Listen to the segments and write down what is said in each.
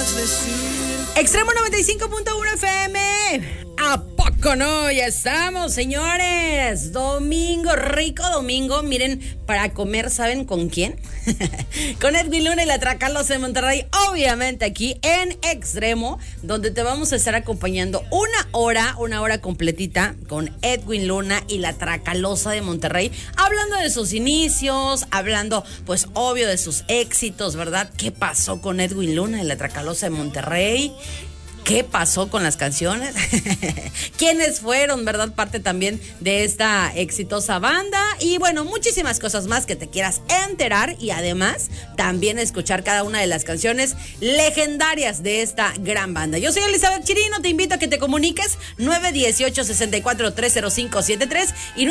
Extremo 95.1 FM. ¿A poco no? Ya estamos, señores. Domingo, rico domingo. Miren, para comer, ¿saben con quién? Con Edwin Luna y la Tracalosa de Monterrey. Obviamente aquí en Extremo, donde te vamos a estar acompañando una hora completita con Edwin Luna y la Tracalosa de Monterrey. Hablando de sus inicios, hablando, pues, obvio, de sus éxitos, ¿verdad? ¿Qué pasó con Edwin Luna y la Tracalosa de Monterrey? ¿Qué pasó con las canciones? ¿Quiénes fueron, verdad? Parte también de esta exitosa banda. Y bueno, muchísimas cosas más que te quieras enterar. Y además, también escuchar cada una de las canciones legendarias de esta gran banda. Yo soy Elizabeth Chirino, te invito a que te comuniques 918-64-30573 y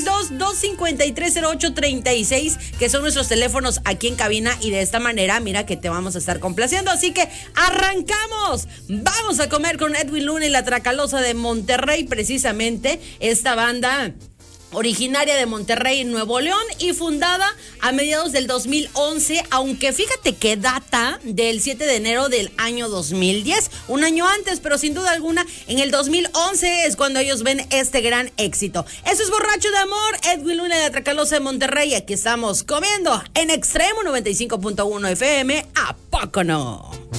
962-253-0836, que son nuestros teléfonos aquí en cabina. Y de esta manera, mira que te vamos a estar complaciendo. Así que arrancamos. Vamos a comer con Edwin Luna y la Tracalosa de Monterrey, precisamente esta banda originaria de Monterrey, Nuevo León, y fundada a mediados del 2011, aunque fíjate que data del 7 de enero del año 2010, un año antes, pero sin duda alguna, en el 2011 es cuando ellos ven este gran éxito. Eso es Borracho de Amor, Edwin Luna y la Tracalosa de Monterrey. Aquí estamos comiendo en Extremo 95.1 FM. ¿A poco no?